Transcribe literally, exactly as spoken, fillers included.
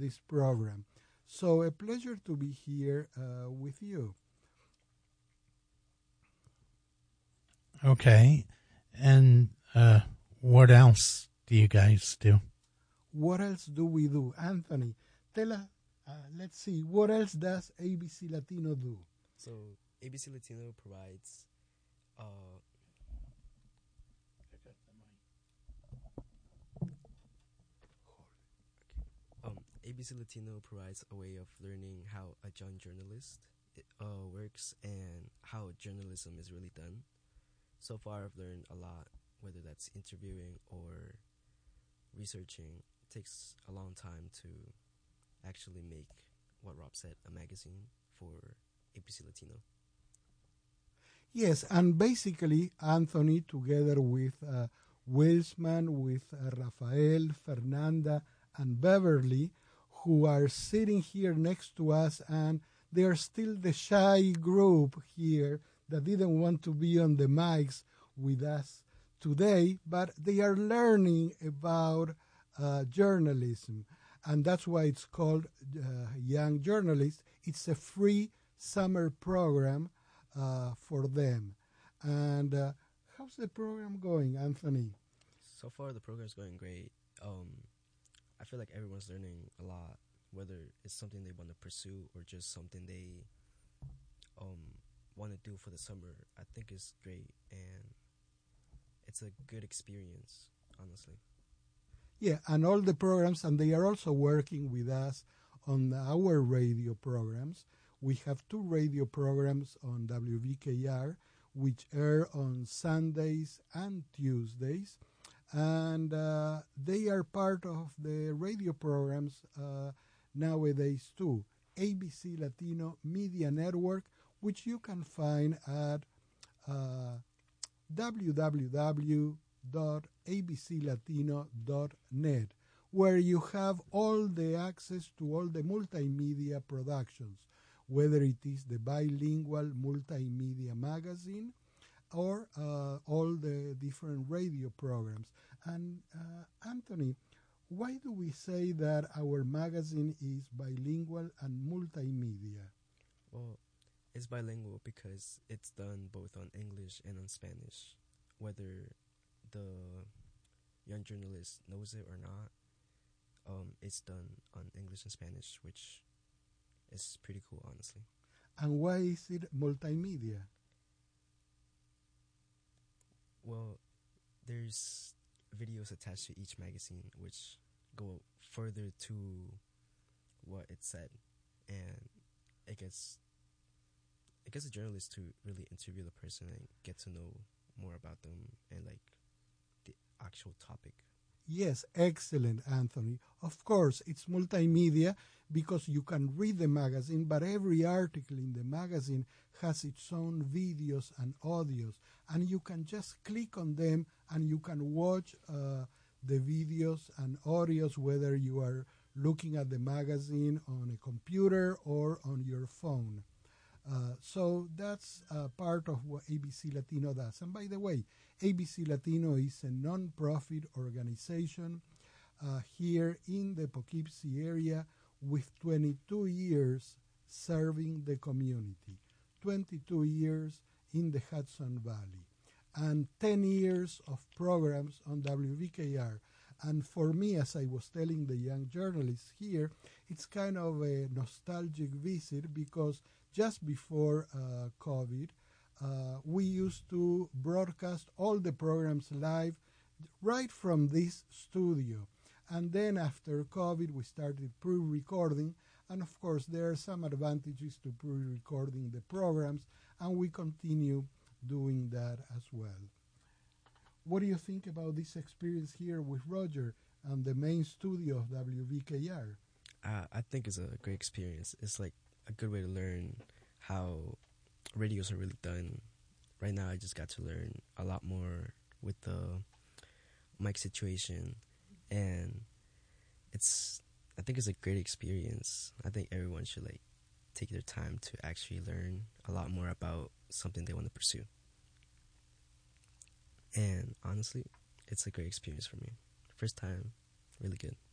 this program. So a pleasure to be here uh, with you. Okay. And uh, what else do you guys do? What else do we do? Anthony, tell us, uh, let's see, what else does A B C Latino do? So A B C Latino provides uh, um, A B C Latino provides a way of learning how a young journalist uh, works and how journalism is really done. So far, I've learned a lot, whether that's interviewing or researching. It takes a long time to actually make what Rob said, a magazine for A B C Latino. Yes, and basically, Anthony, together with uh, Wilsman, with uh, Rafael, Fernanda, and Beverly, who are sitting here next to us, and they are still the shy group here that didn't want to be on the mics with us today, but they are learning about uh, journalism, and that's why it's called uh, Young Journalists. It's a free summer program uh, for them. And uh, how's the program going, Anthony? So far, the program's going great. Um, I feel like everyone's learning a lot, whether it's something they want to pursue or just something they um, want to do for the summer. I think it's great, and it's a good experience, honestly. Yeah, and all the programs, and they are also working with us on our radio programs. We have two radio programs on W V K R, which air on Sundays and Tuesdays. And uh, they are part of the radio programs uh, nowadays too. A B C Latino Media Network, which you can find at uh, w w w dot a b c latino dot net, where you have all the access to all the multimedia productions, whether it is the bilingual multimedia magazine or uh, all the different radio programs. And uh, Anthony, why do we say that our magazine is bilingual and multimedia? Well, it's bilingual because it's done both on English and on Spanish, whether the young journalist knows it or not. Um, it's done on English and Spanish, which is pretty cool, honestly. And why is it multimedia? Well, there's videos attached to each magazine which go further to what it said, and it gets it gets a journalist to really interview the person and get to know more about them and like the actual topic. Yes, excellent, Anthony. Of course, it's multimedia because you can read the magazine, but every article in the magazine has its own videos and audios, and you can just click on them and you can watch uh, the videos and audios whether you are looking at the magazine on a computer or on your phone. Uh, so that's uh, part of what A B C Latino does. And by the way, A B C Latino is a non-profit organization uh, here in the Poughkeepsie area with twenty-two years serving the community, twenty-two years in the Hudson Valley, and ten years of programs on W V K R. And for me, as I was telling the young journalists here, it's kind of a nostalgic visit because just before uh, COVID, uh, we used to broadcast all the programs live right from this studio. And then after COVID, we started pre-recording. And of course, there are some advantages to pre-recording the programs, and we continue doing that as well. What do you think about this experience here with Roger and the main studio of W V K R? Uh, I think it's a great experience. It's like a good way to learn how radios are really done. Right now, I just got to learn a lot more with the mic situation, and it's. I think it's a great experience. I think everyone should like take their time to actually learn a lot more about something they want to pursue. And honestly, it's a great experience for me. First time, really good.